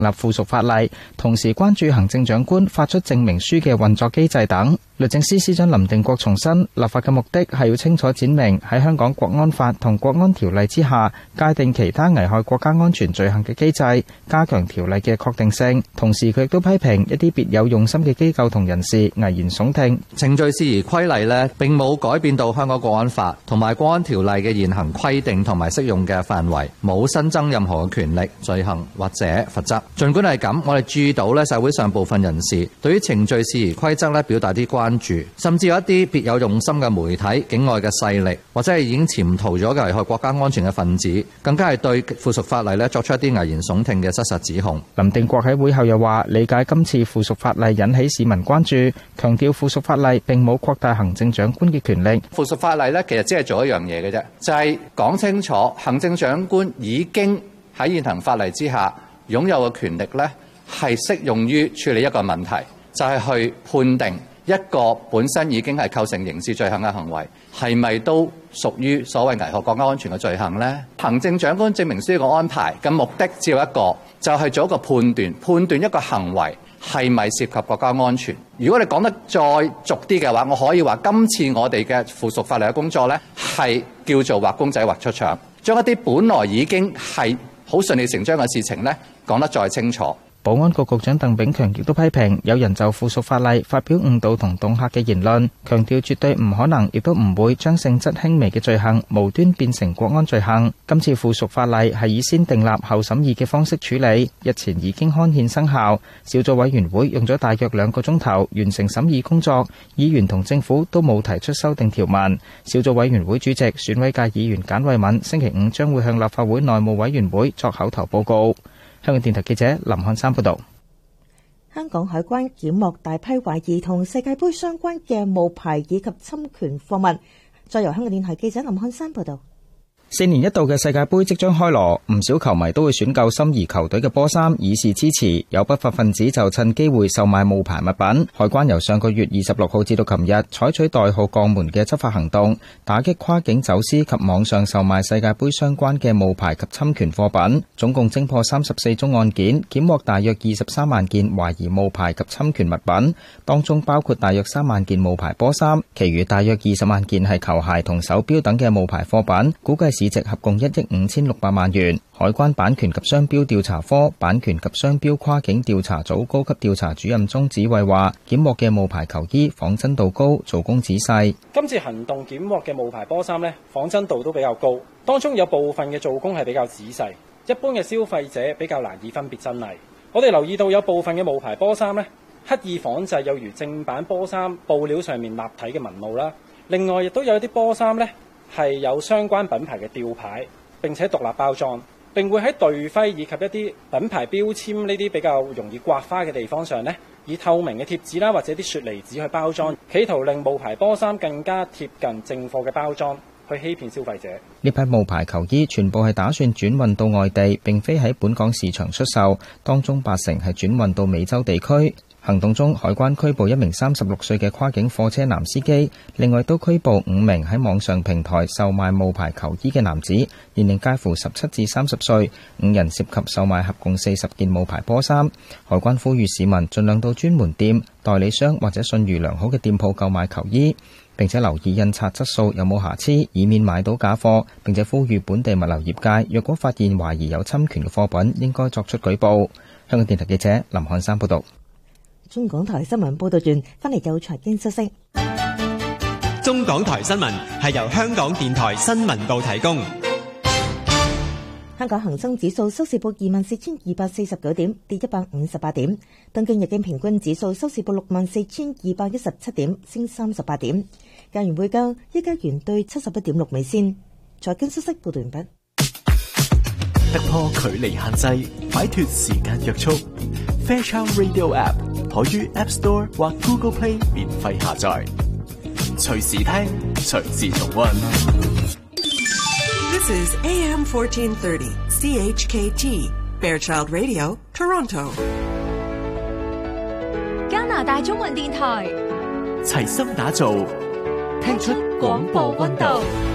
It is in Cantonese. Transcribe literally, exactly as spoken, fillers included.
立附屬法例，同時關注行政長官發出證明書嘅運作機制等。律政司司長林定國重申，立法嘅目的係要清楚闡明喺香港國安法同國安條例之下界定其他危害國家安全罪行嘅機制，加強條例嘅確定性。同時佢亦都批評一啲別有用心嘅機構同人士危言聳聽。 程序事宜規例呢並冇改變到香港國安法同埋國安條例嘅現行規定同埋適用嘅範圍，冇新增任何嘅權力、罪行或者罰則。儘管係咁，我哋注意到咧社會上部分人士對於程序事宜規則咧表達啲關注，甚至有一啲別有用心嘅媒體、境外嘅勢力，或者係已經潛逃咗嘅危害國家安全嘅分子，更加係對附屬法例咧作出一啲危言聳聽嘅失實指控。 林定國喺會後又話：理解今次附屬法例引起市民關注，強調附屬法例並冇擴大行政長官嘅權力。 附屬法例咧其實只係做一樣嘢嘅啫，就係講清楚行政長官已經喺現行法例之下擁有嘅權力咧，係適用於處理一個問題，就係去判定一個本身已經係構成刑事罪行嘅行為，係咪都屬於所謂危害國家安全嘅罪行呢？行政長官證明書嘅安排嘅目的只有一個，就係做一個判斷，判斷一個行為係咪涉及國家安全。如果你講得再俗啲嘅話，我可以話今次我哋嘅附屬法例嘅工作呢，係叫做畫公仔畫出腸，將一啲本來已經係好順理成章嘅事情呢，講得再清楚。 保安局局長鄧炳強亦都批評有人就附屬法例發表誤導同恫嚇嘅言論，強調絕對唔可能，亦都唔會將性質輕微嘅罪行無端變成國安罪行。今次附屬法例係以先訂立後審議嘅方式處理，日前已經刊憲生效。小組委員會用咗大約兩個鐘頭完成審議工作，議員同政府都冇提出修訂條文。小組委員會主席選委界議員簡慧敏星期五將會向立法會內務委員會作口頭報告。香港電台記者林漢山報道。 香港海關檢獲大批懷疑同世界盃相關嘅冒牌以及侵權貨物。再由香港電台記者林漢山報道。 四年一度嘅世界盃即將開鑼，唔少球迷都會選購心儀球隊嘅波衫以示支持。有不法分子就趁機會售賣冒牌物品。海關由上個月二十六號至到琴日，採取代號鋼門嘅執法行動，打擊跨境走私及網上售賣世界盃相關嘅冒牌及侵權貨品，總共偵破三十四宗案件，檢獲大約二十三萬件懷疑冒牌及侵權物品，當中包括大約三萬件冒牌波衫，其餘大約二十萬件係球鞋同手錶等嘅冒牌貨品，估計市值合共一億五千六百萬元。海關版權及商標調查科版權及商標跨境調查組高級調查主任鍾子慧話，檢獲嘅冒牌球衣仿真度高，做工仔細。 今次行動檢獲嘅冒牌波衫呢，仿真度都比較高，當中有部分嘅做工係比較仔細，一般嘅消費者比較難以分別真偽。我哋留意到有部分嘅冒牌波衫呢，刻意仿製有如正版波衫布料上面立體嘅紋路啦。另外亦都有一啲波衫呢，係有相關品牌嘅吊牌，並且獨立包裝，並會喺隊徽以及一啲品牌標籤呢啲比較容易刮花嘅地方上呢，以透明嘅貼紙啦或者啲雪梨紙去包裝，企圖令冒牌波衫更加貼近正貨嘅包裝，去欺騙消費者。 呢批冒牌球衣全部係打算轉運到外地，並非喺本港市場出售，當中八成係轉運到美洲地區。行動中，海關拘捕一名三十六歲嘅跨境貨車男司機，另外都拘捕五名喺網上平台售賣冒牌球衣嘅男子，年齡介乎十七至三十歲，五人涉及售賣合共四十件冒牌波衫。海關呼籲市民盡量到專門店、代理商或者信譽良好嘅店鋪購買球衣，並且留意印刷質素有冇瑕疵，以免買到假貨。並且呼籲本地物流業界，若果發現懷疑有侵權嘅貨品，應該作出舉報。香港電台記者林漢山報道。 中港台新聞報道完，翻嚟有財經消息。 中港台新聞係由香港電台新聞部提供。 香港恒生指數收市報二萬四千二百四十九點，跌一百五十八點。東京日經平均指數收市報六萬四千二百一十七點，升三十八點。加元匯價一加元兌七十一點六美仙。財經消息報道完畢。 突破距離限制，擺脫時間約束。Fairchild Radio App 可於 App Store 或 Google Play 免費下載，隨時聽，隨時重溫。 This is A M fourteen thirty C H K T Fairchild Radio Toronto。 加拿大中文電台， 齊心打造，聽出廣播溫度。